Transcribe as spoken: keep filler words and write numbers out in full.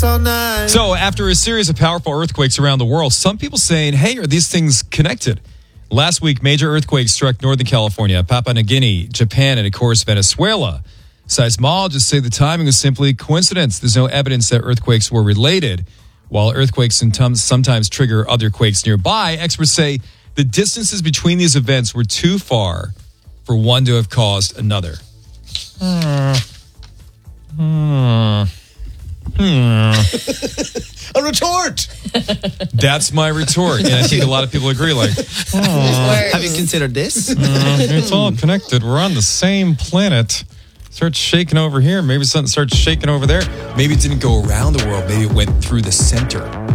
all night. So, after a series of powerful earthquakes around the world, some people saying, hey, are these things connected? Last week, major earthquakes struck Northern California, Papua New Guinea, Japan, and, of course, Venezuela. Seismologists say the timing was simply coincidence. There's no evidence that earthquakes were related. While earthquakes sometimes trigger other quakes nearby, experts say the distances between these events were too far for one to have caused another. Hmm. Hmm. Hmm. A retort. That's my retort. And I think a lot of people agree, like, oh. Have you considered this? uh, it's all connected. We're on the same planet. Starts shaking over here. Maybe something starts shaking over there. Maybe it didn't go around the world. Maybe it went through the center.